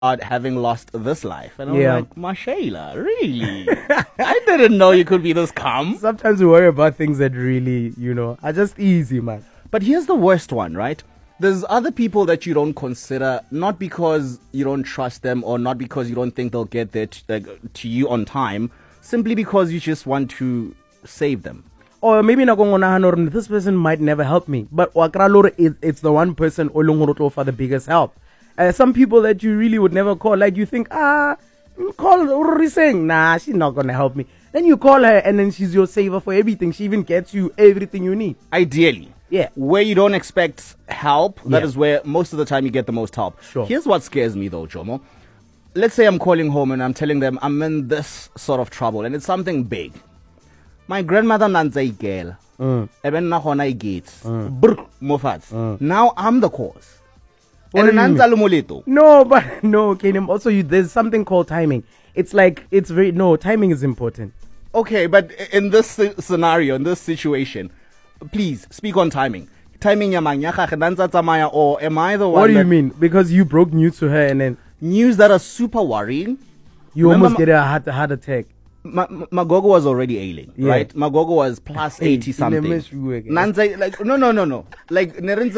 having lost this life. And I'm like, Mashayla, really? I didn't know you could be this calm. Sometimes we worry about things that really, are just easy, man. But here's the worst one, right? There's other people that you don't consider, not because you don't trust them or not because you don't think they'll get there to you on time, simply because you just want to save them. Or maybe this person might never help me. But it's the one person for the biggest help. Some people that you really would never call, like you think, call Ururi saying, nah, she's not going to help me. Then you call her and then she's your saver for everything. She even gets you everything you need. Ideally. Yeah. Where you don't expect help, that is where most of the time you get the most help. Sure. Here's what scares me though, Jomo. Let's say I'm calling home and I'm telling them I'm in this sort of trouble and it's something big. My grandmother nanzai girl. Even na hona gates. Now I'm the cause. No, but no, Kenim. Also, there's something called timing. It's like, timing is important. Okay, but in this scenario, in this situation, please speak on timing. Timing yamanya or am I the one? What do you mean? Because you broke news to her and then news that are super worrying. You almost get a heart attack. Magogo was already ailing, right? Magogo was plus 80 something. Nanzai, like no. Like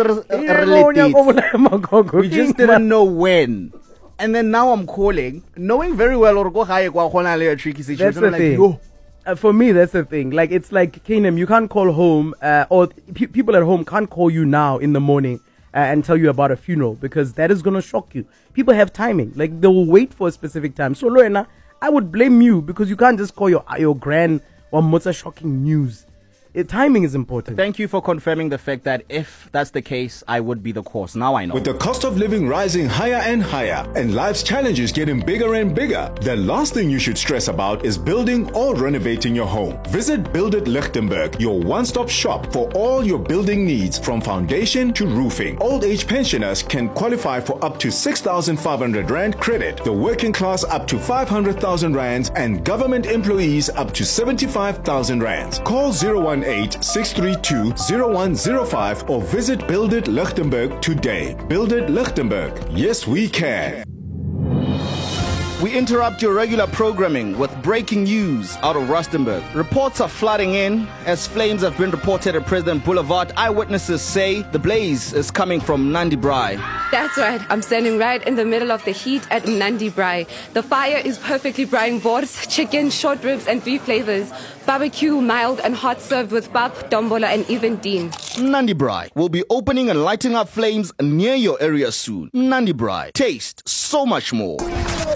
we just didn't know when. And then now I'm calling, knowing very well or go high a tricky situation. That's the thing. For me, that's the thing. Like it's like Kanem, you can't call home, or people at home can't call you now in the morning and tell you about a funeral because that is gonna shock you. People have timing. Like they will wait for a specific time. So Loena, I would blame you because you can't just call your grand or most shocking news. Timing is important. Thank you for confirming the fact that if that's the case, I would be the cause. Now I know. With the cost of living rising higher and higher and life's challenges getting bigger and bigger, the last thing you should stress about is building or renovating your home. Visit Build It Lichtenberg, your one-stop shop for all your building needs from foundation to roofing. Old age pensioners can qualify for up to 6,500 Rand credit, the working class up to 500,000 Rands, and government employees up to 75,000 Rands. Call 018-632-0105 or visit Build It Lichtenberg today. Build It Lichtenberg. Yes, we can. We interrupt your regular programming with breaking news out of Rustenburg. Reports are flooding in as flames have been reported at President Boulevard. Eyewitnesses say the blaze is coming from Nandi Braai. That's right. I'm standing right in the middle of the heat at Nandi Braai. The fire is perfectly braaiing boards, chicken, short ribs and beef flavors. Barbecue, mild and hot, served with pap, dombola and even dean. Nandi Braai will be opening and lighting up flames near your area soon. Nandi Braai. Taste so much more.